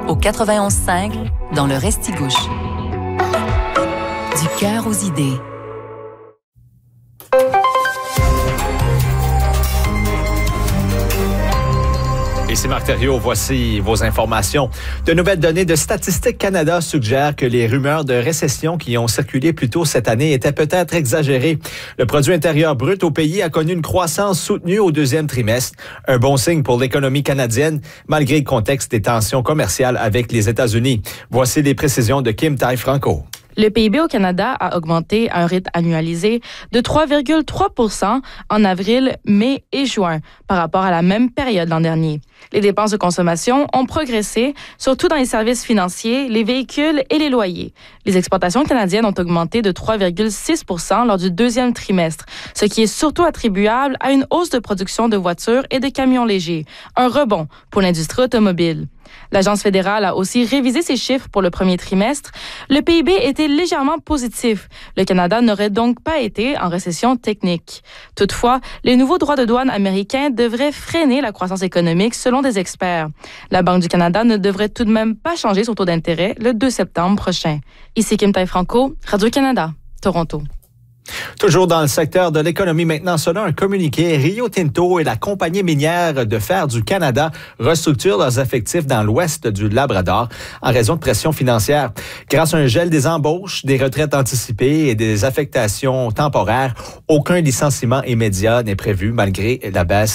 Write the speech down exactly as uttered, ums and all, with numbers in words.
au quatre-vingt-onze cinq dans le Restigouche. Du cœur aux idées. Ici Marc Thériault, voici vos informations. De nouvelles données de Statistique Canada suggèrent que les rumeurs de récession qui ont circulé plus tôt cette année étaient peut-être exagérées. Le produit intérieur brut au pays a connu une croissance soutenue au deuxième trimestre. Un bon signe pour l'économie canadienne, malgré le contexte des tensions commerciales avec les États-Unis. Voici les précisions de Kim Tai-Franco. Le P I B au Canada a augmenté à un rythme annualisé de trois virgule trois pour cent en avril, mai et juin par rapport à la même période l'an dernier. Les dépenses de consommation ont progressé, surtout dans les services financiers, les véhicules et les loyers. Les exportations canadiennes ont augmenté de trois virgule six pour cent lors du deuxième trimestre, ce qui est surtout attribuable à une hausse de production de voitures et de camions légers, un rebond pour l'industrie automobile. L'Agence fédérale a aussi révisé ses chiffres pour le premier trimestre. Le P I B était légèrement positif. Le Canada n'aurait donc pas été en récession technique. Toutefois, les nouveaux droits de douane américains devraient freiner la croissance économique selon des experts. La Banque du Canada ne devrait tout de même pas changer son taux d'intérêt le deux septembre prochain. Ici Kim Tai-Franco, Radio-Canada, Toronto. Toujours dans le secteur de l'économie maintenant, selon un communiqué, Rio Tinto et la compagnie minière de fer du Canada restructurent leurs effectifs dans l'ouest du Labrador en raison de pression financière. Grâce à un gel des embauches, des retraites anticipées et des affectations temporaires, aucun licenciement immédiat n'est prévu malgré la baisse